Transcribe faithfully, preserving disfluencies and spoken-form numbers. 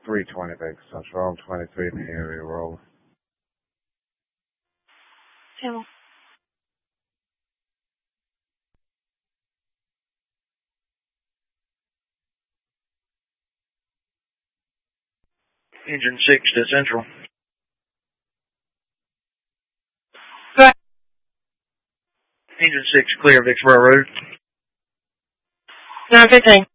three twenty Baker Central. I'm twenty-three in the area, roll. Channel. Engine six to Central. Go ahead. Engine six clear, Vicksburg Road. nine fifteen.